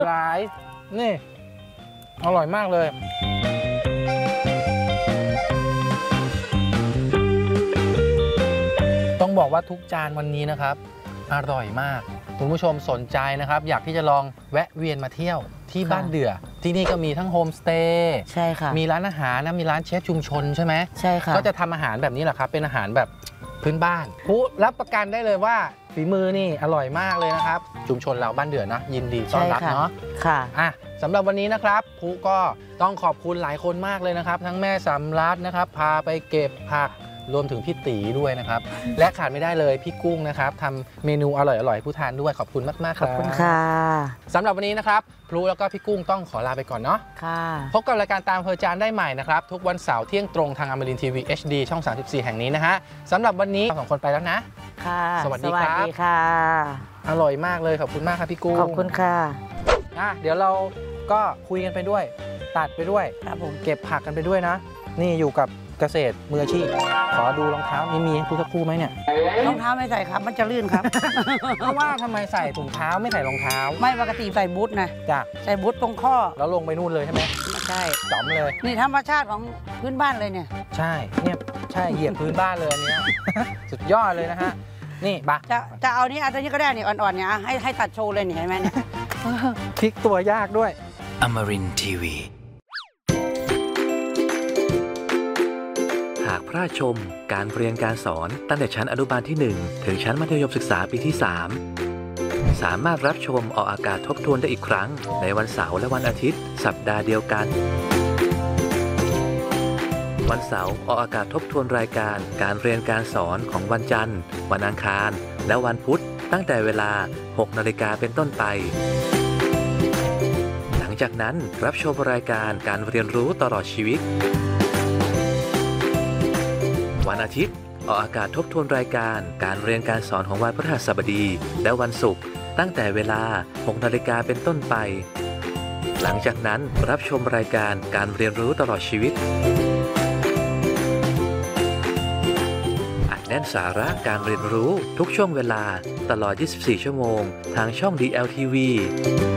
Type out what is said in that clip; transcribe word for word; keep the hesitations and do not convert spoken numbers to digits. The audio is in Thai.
หลายนี่อร่อยมากเลยต้องบอกว่าทุกจานวันนี้นะครับอร่อยมากคุณผู้ชมสนใจนะครับอยากที่จะลองแวะเวียนมาเที่ยวที่บ้านเดือที่นี่ก็มีทั้งโฮมสเตย์ใช่ค่ะมีร้านอาหารนะมีร้านเชฟชุมชนใช่ไหมใช่ค่ะก็จะทำอาหารแบบนี้แหละครับเป็นอาหารแบบพื้นบ้านผู้รับประกันได้เลยว่าฝีมือนี่อร่อยมากเลยนะครับชุมชนเราบ้านเดือนะยินดีต้อนรับเนาะค่ะอ่ะสำหรับวันนี้นะครับผู้ก็ต้องขอบคุณหลายคนมากเลยนะครับทั้งแม่สำรัดนะครับพาไปเก็บผักรวมถึงพี่ตีด้วยนะครับและขาดไม่ได้เลยพี่กุ้งนะครับทำเมนูอร่อยๆผู้ทานด้วยขอบคุณมากๆครับขอบคุณค่ะสำหรับวันนี้นะครับพลูแล้วก็พี่กุ้งต้องขอลาไปก่อนเนาะค่ะพบกับรายการตามเพอจานได้ใหม่นะครับทุกวันเสาร์เที่ยงตรงทางอมรินทร์ทีวี เอช ดี ช่องสามสิบสี่แห่งนี้นะฮะสำหรับวันนี้เราสองคนไปแล้วนะค่ะสวัสดีครับสวัสดีค่ะอร่อยมากเลยขอบคุณมากครับพี่กุ้งขอบคุณค่ะอ่ะเดี๋ยวเราก็คุยกันไปด้วยตัดไปด้วยครับผมเก็บผักกันไปด้วยนะนี่อยู่กับเกษตรมืออาชีพขอดูรองเท้านี่มีให้คุณสักคู่ไหมเนี่ยรองเท้าไม่ใส่ครับมันจะลื่นครับเพราะว่าทำไมใส่ถุงเท้าไม่ใส่รองเท้าไม่ปกติใส่บูทนะจ้ะใส่บูทตรงข้อแล้วลงไปนู่นเลยใช่ไหมใช่จอมเลยนี่ธรรมชาติของพื้นบ้านเลยเนี่ยใช่เนี่ยใช่เหยียบพื้นบ้านเลยอันนี้ สุดยอดเลยนะฮะนี่บะจะจะเอานี้อันนี้ก็ได้เนี่ยอ่อนๆเนี่ยให้ให้ตัดโชว์เลยนี่เห็นไหมเนี่ยพลิกตัวยากด้วย Amarin ที วี หากพระชมการเรียนการสอนตั้งแต่ชั้นอนุบาลที่หนึ่งถึงชั้นมัธยมศึกษาปีที่สามสามารถรับชมออกอากาศทบทวนได้อีกครั้งในวันเสาร์และวันอาทิตย์สัปดาห์เดียวกันวันเสาร์ออกอากาศทบทวนรายการการเรียนการสอนของวันจันทร์วันอังคารและวันพุธตั้งแต่เวลา หกนาฬิกาเป็นต้นไปหลังจากนั้นรับชมรายการการเรียนรู้ตลอดชีวิตวันอาทิตย์ออกอากาศทบทวนรายการการเรียนการสอนของวันพฤหัสบดีและวันศุกร์ตั้งแต่เวลา หกนาฬิกาเป็นต้นไปหลังจากนั้นรับชมรายการการเรียนรู้ตลอดชีวิตอัดแน่นสาระการเรียนรู้ทุกช่วงเวลาตลอด ยี่สิบสี่ ชั่วโมงทางช่อง ดี แอล ที วี